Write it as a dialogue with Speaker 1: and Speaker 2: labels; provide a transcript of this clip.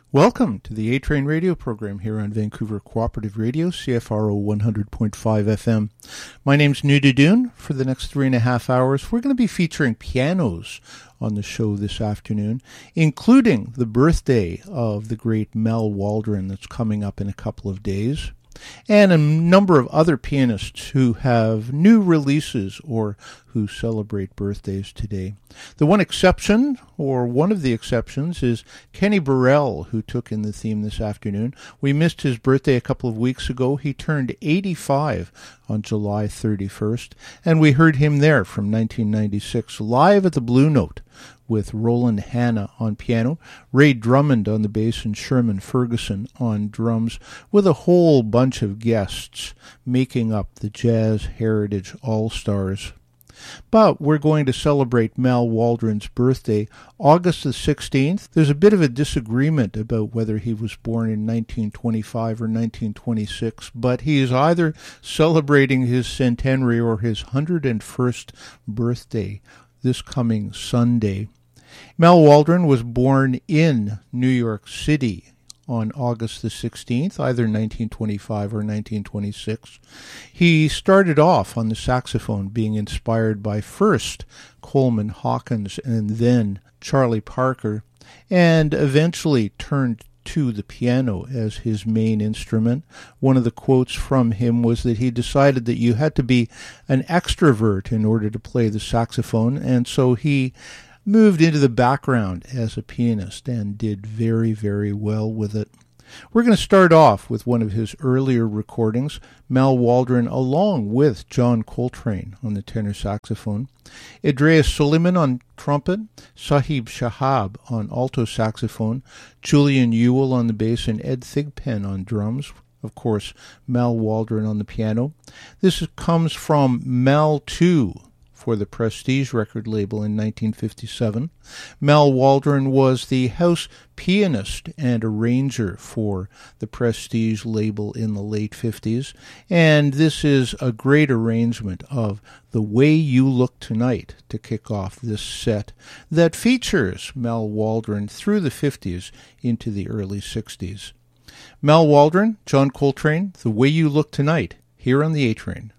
Speaker 1: Welcome to the A-Train radio program here on Vancouver Cooperative Radio, CFRO 100.5 FM. My name's Nuda Doon. For the next 3.5 hours, we're going to be featuring pianos on the show this afternoon, including the birthday of the great Mel Waldron that's coming up in a couple of days, and a number of other pianists who have new releases or who celebrate birthdays today. The one exception, or one of the exceptions, is Kenny Burrell, who took in the theme this afternoon. We missed his birthday a couple of weeks ago. He turned 85 on July 31st, and we heard him there from 1996, live at the Blue Note, with Roland Hanna on piano, Ray Drummond on the bass, and Sherman Ferguson on drums, with a whole bunch of guests making up the Jazz Heritage All-Stars. But we're going to celebrate Mel Waldron's birthday, August the 16th. There's a bit of a disagreement about whether he was born in 1925 or 1926, but he is either celebrating his centenary or his 101st birthday this coming Sunday. Mel Waldron was born in New York City on August the 16th, either 1925 or 1926. He started off on the saxophone, being inspired by first Coleman Hawkins and then Charlie Parker, and eventually turned to the piano as his main instrument. One of the quotes from him was that he decided that you had to be an extrovert in order to play the saxophone, and so he moved into the background as a pianist and did very, very well with it. We're going to start off with one of his earlier recordings, Mel Waldron along with John Coltrane on the tenor saxophone, Idreis Suleiman on trumpet, Sahib Shahab on alto saxophone, Julian Ewell on the bass, and Ed Thigpen on drums. Of course, Mel Waldron on the piano. This comes from Mel 2, for the Prestige record label in 1957. Mel Waldron was the house pianist and arranger for the Prestige label in the late 50s, and this is a great arrangement of The Way You Look Tonight to kick off this set that features Mel Waldron through the 50s into the early 60s. Mel Waldron, John Coltrane, The Way You Look Tonight, here on the A-Train.